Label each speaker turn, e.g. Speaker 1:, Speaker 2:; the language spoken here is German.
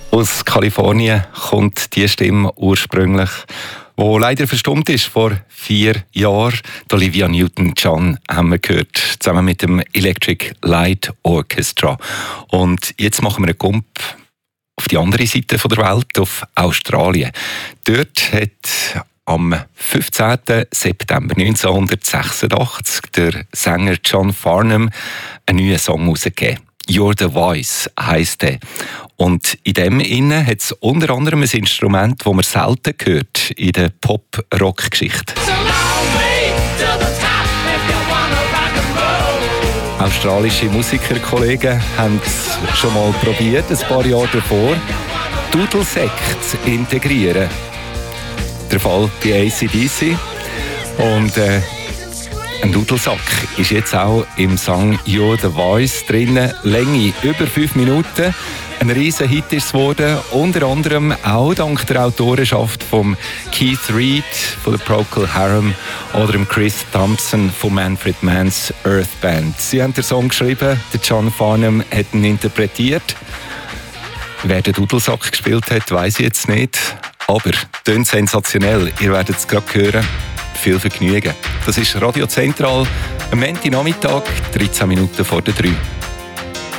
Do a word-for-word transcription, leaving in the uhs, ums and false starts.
Speaker 1: Aus Kalifornien kommt die Stimme ursprünglich, die leider verstummt ist vor vier Jahren. Die Olivia Newton-John haben wir gehört, zusammen mit dem Electric Light Orchestra. Und jetzt machen wir einen Gump auf die andere Seite der Welt, auf Australien. Dort hat am fünfzehnten September neunzehnhundertsechsundachtzig der Sänger John Farnham einen neuen Song herausgegeben. «You're the Voice» heisst er. Und in dem innen hat es unter anderem ein Instrument, das man selten hört in der Pop-Rock-Geschichte. Australische Musikerkollegen haben es schon mal probiert, ein paar Jahre davor, Dudelsäcke zu integrieren. Der Fall bei A C D C. Und äh, ein Dudelsack ist jetzt auch im Song «You're the Voice» drinnen. Länge über fünf Minuten. Ein riesen Hit ist es geworden, unter anderem auch dank der Autorenschaft von Keith Reid von der Procol Harum oder dem Chris Thompson von Manfred Mann's Earth Band. Sie haben den Song geschrieben, der John Farnham hat ihn interpretiert. Wer den Dudelsack gespielt hat, weiss ich jetzt nicht, aber tönt sensationell. Ihr werdet es gerade hören. Viel Vergnügen. Das ist Radio Zentral, am Montagnachmittag, dreizehn Minuten vor der drei.